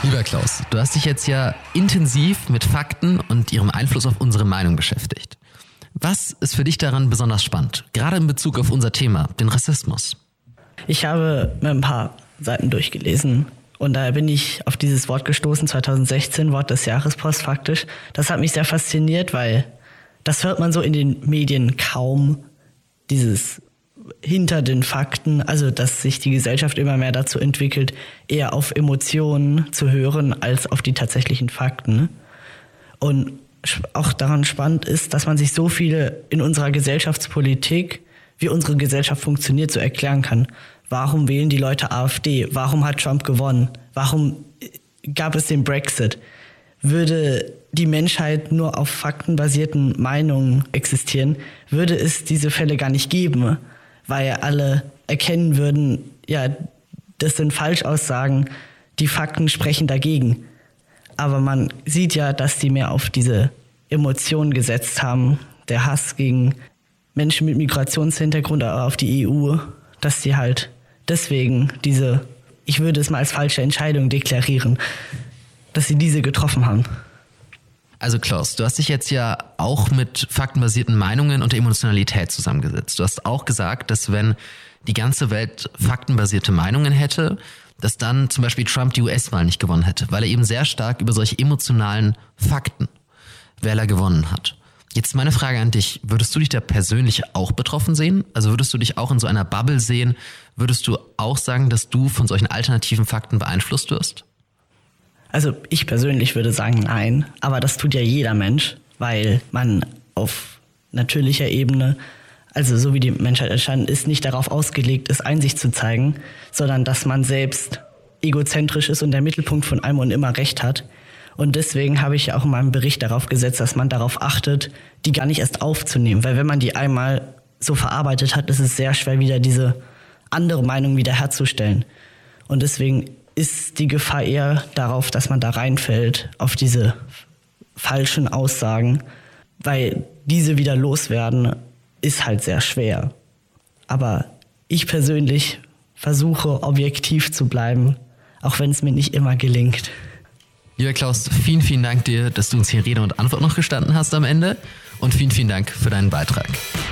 Lieber Klaus, du hast dich jetzt ja intensiv mit Fakten und ihrem Einfluss auf unsere Meinung beschäftigt. Was ist für dich daran besonders spannend, gerade in Bezug auf unser Thema, den Rassismus? Ich habe mir ein paar Seiten durchgelesen und da bin ich auf dieses Wort gestoßen, 2016, Wort des Jahres postfaktisch. Das hat mich sehr fasziniert, weil das hört man so in den Medien kaum, dieses hinter den Fakten, also dass sich die Gesellschaft immer mehr dazu entwickelt, eher auf Emotionen zu hören, als auf die tatsächlichen Fakten. Und auch daran spannend ist, dass man sich so viel in unserer Gesellschaftspolitik, wie unsere Gesellschaft funktioniert, so erklären kann. Warum wählen die Leute AfD? Warum hat Trump gewonnen? Warum gab es den Brexit? Würde die Menschheit nur auf faktenbasierten Meinungen existieren, würde es diese Fälle gar nicht geben, weil alle erkennen würden, ja, das sind Falschaussagen, die Fakten sprechen dagegen. Aber man sieht ja, dass die mehr auf diese Emotionen gesetzt haben, der Hass gegen Menschen mit Migrationshintergrund, aber auf die EU, dass die halt deswegen diese, ich würde es mal als falsche Entscheidung deklarieren, dass sie diese getroffen haben. Also Klaus, du hast dich jetzt ja auch mit faktenbasierten Meinungen und der Emotionalität zusammengesetzt. Du hast auch gesagt, dass wenn die ganze Welt faktenbasierte Meinungen hätte, dass dann zum Beispiel Trump die US-Wahl nicht gewonnen hätte, weil er eben sehr stark über solche emotionalen Fakten Wähler gewonnen hat. Jetzt meine Frage an dich, würdest du dich da persönlich auch betroffen sehen? Also würdest du dich auch in so einer Bubble sehen? Würdest du auch sagen, dass du von solchen alternativen Fakten beeinflusst wirst? Also ich persönlich würde sagen nein, aber das tut ja jeder Mensch, weil man auf natürlicher Ebene, also so wie die Menschheit entstanden ist, nicht darauf ausgelegt ist, Einsicht zu zeigen, sondern dass man selbst egozentrisch ist und der Mittelpunkt von allem und immer Recht hat. Und deswegen habe ich auch in meinem Bericht darauf gesetzt, dass man darauf achtet, die gar nicht erst aufzunehmen. Weil wenn man die einmal so verarbeitet hat, ist es sehr schwer, wieder diese andere Meinung wiederherzustellen. Und deswegen ist die Gefahr eher darauf, dass man da reinfällt, auf diese falschen Aussagen. Weil diese wieder loswerden, ist halt sehr schwer. Aber ich persönlich versuche, objektiv zu bleiben, auch wenn es mir nicht immer gelingt. Lieber Klaus, vielen, vielen Dank dir, dass du uns hier Rede und Antwort noch gestanden hast am Ende. Und vielen, vielen Dank für deinen Beitrag.